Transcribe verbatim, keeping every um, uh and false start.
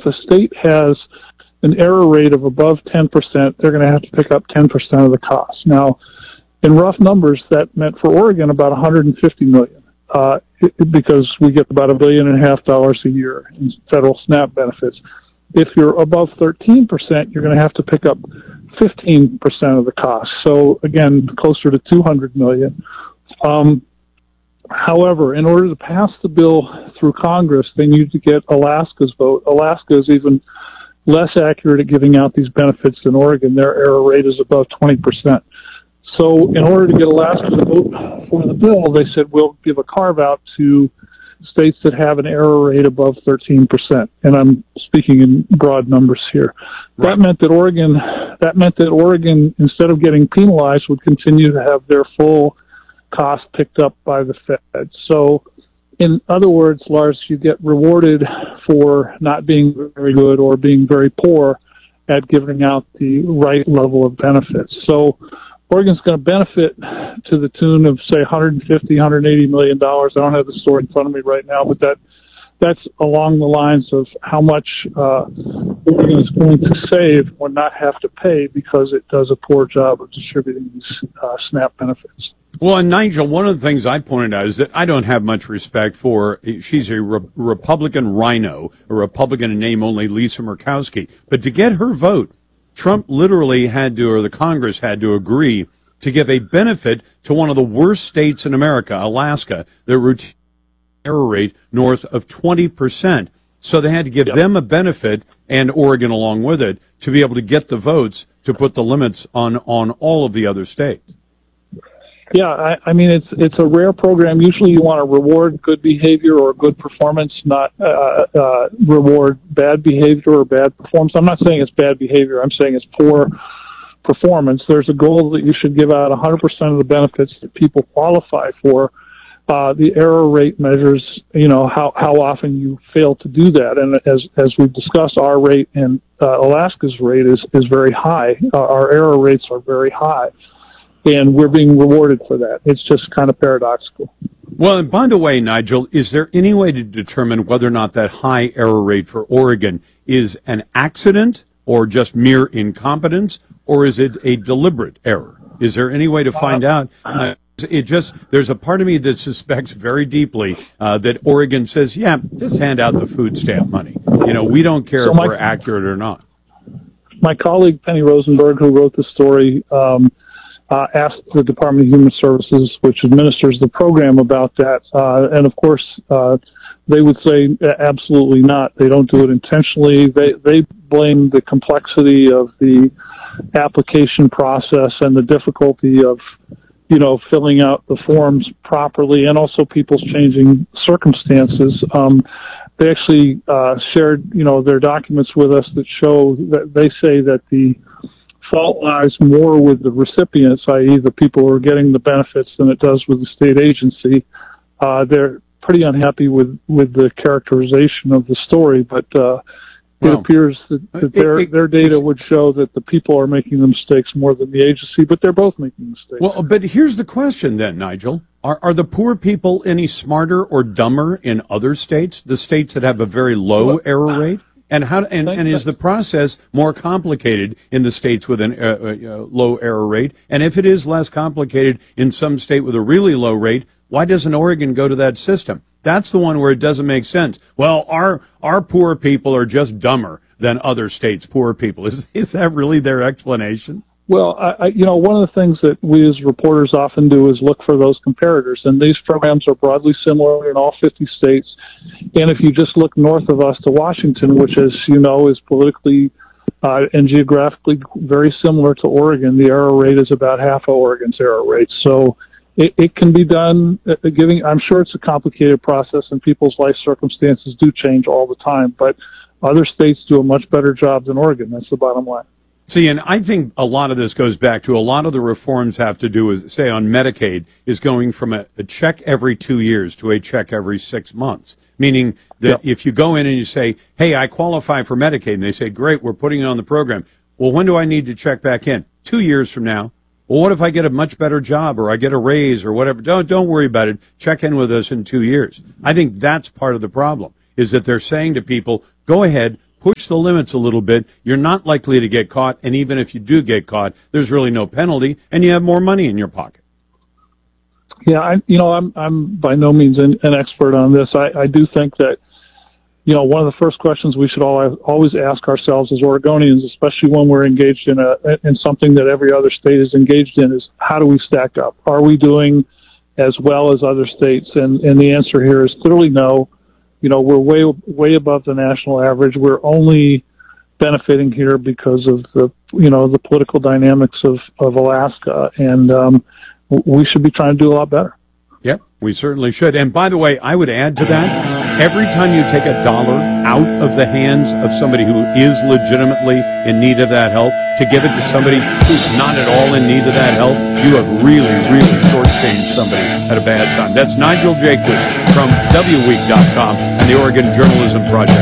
if a state has an error rate of above ten percent, they're going to have to pick up ten percent of the cost. Now, in rough numbers, that meant for Oregon about one hundred fifty million dollars, uh, it, because we get about a billion and a half dollars a year in federal SNAP benefits. If you're above thirteen percent, you're going to have to pick up fifteen percent of the cost. So again, closer to two hundred million dollars. Um, however, in order to pass the bill through Congress, they need to get Alaska's vote. Alaska is even less accurate at giving out these benefits than Oregon. Their error rate is above twenty percent. So in order to get Alaska to vote for the bill, they said, we'll give a carve out to states that have an error rate above thirteen percent. And I'm speaking in broad numbers here. Right. That meant that Oregon, that meant that Oregon, instead of getting penalized, would continue to have their full cost picked up by the Fed. So in other words, Lars, you get rewarded for not being very good or being very poor at giving out the right level of benefits. So Oregon's going to benefit to the tune of, say, one hundred fifty, one hundred eighty million dollars. I don't have the story in front of me right now, but that that's along the lines of how much uh, Oregon is going to save or not have to pay because it does a poor job of distributing these uh, SNAP benefits. Well, and Nigel, one of the things I pointed out is that I don't have much respect for, she's a re- Republican rhino, a Republican in name only, Lisa Murkowski. But to get her vote, Trump literally had to, or the Congress had to agree to give a benefit to one of the worst states in America, Alaska, their routine error rate north of twenty percent. So they had to give yep. them a benefit, and Oregon along with it, to be able to get the votes to put the limits on, on all of the other states. Yeah, I, I mean, it's it's a rare program. Usually you want to reward good behavior or good performance, not uh, uh, reward bad behavior or bad performance. I'm not saying it's bad behavior. I'm saying it's poor performance. There's a goal that you should give out one hundred percent of the benefits that people qualify for. Uh, the error rate measures, you know, how, how often you fail to do that. And as as we've discussed, our rate and uh, Alaska's rate is, is very high. Uh, our error rates are very high. And we're being rewarded for that. It's just kind of paradoxical. Well, and by the way, Nigel, is there any way to determine whether or not that high error rate for Oregon is an accident or just mere incompetence, or is it a deliberate error? Is there any way to find uh, out? Uh, it just, there's a part of me that suspects very deeply uh, that Oregon says, yeah, just hand out the food stamp money. You know, we don't care so if my, we're accurate or not. My colleague, Penny Rosenberg, who wrote the story, um, Uh, asked the Department of Human Services, which administers the program, about that. Uh, and of course, uh, they would say absolutely not. They don't do it intentionally. They, they blame the complexity of the application process and the difficulty of, you know, filling out the forms properly, and also people's changing circumstances. Um, they actually uh, shared, you know, their documents with us that show that they say that the fault lies more with the recipients, that is the people who are getting the benefits, than it does with the state agency. Uh, they're pretty unhappy with, with the characterization of the story, but uh, it well, appears that, that their, it, it, their data would show that the people are making the mistakes more than the agency, but they're both making mistakes. Well, but here's the question then, Nigel. Are, are the poor people any smarter or dumber in other states, the states that have a very low well, error rate? And how and, and is the process more complicated in the states with a uh, uh, low error rate? And if it is less complicated in some state with a really low rate, why doesn't Oregon go to that system? That's the one where it doesn't make sense. Well, our our poor people are just dumber than other states' poor people. Is is that really their explanation? Well, I, I, you know, one of the things that we as reporters often do is look for those comparators, and these programs are broadly similar in all fifty states. And if you just look north of us to Washington, which, as you know, is politically uh, and geographically very similar to Oregon, the error rate is about half of Oregon's error rate. So it, it can be done. Uh, giving, I'm sure it's a complicated process, and people's life circumstances do change all the time, but other states do a much better job than Oregon. That's the bottom line. See, and I think a lot of this goes back to a lot of the reforms have to do with, say, on Medicaid, is going from a, a check every two years to a check every six months. Meaning that yep. if you go in and you say, hey, I qualify for Medicaid, and they say, great, we're putting it on the program. Well, when do I need to check back in? Two years from now. Well, what if I get a much better job or I get a raise or whatever? Don't, don't worry about it. Check in with us in two years. I think that's part of the problem, is that they're saying to people, go ahead, push the limits a little bit, you're not likely to get caught. And even if you do get caught, there's really no penalty, and you have more money in your pocket. Yeah, I, you know, I'm I'm by no means an, an expert on this. I, I do think that, you know, one of the first questions we should all always ask ourselves as Oregonians, especially when we're engaged in a in something that every other state is engaged in, is how do we stack up? Are we doing as well as other states? And and the answer here is clearly no. You know, we're way way above the national average. We're only benefiting here because of the you know the political dynamics of of Alaska, and um, we should be trying to do a lot better. Yep, we certainly should. And by the way, I would add to that, every time you take a dollar out of the hands of somebody who is legitimately in need of that help, to give it to somebody who's not at all in need of that help, you have really, really shortchanged somebody at a bad time. That's Nigel Jaquiss from W Week dot com and the Oregon Journalism Project.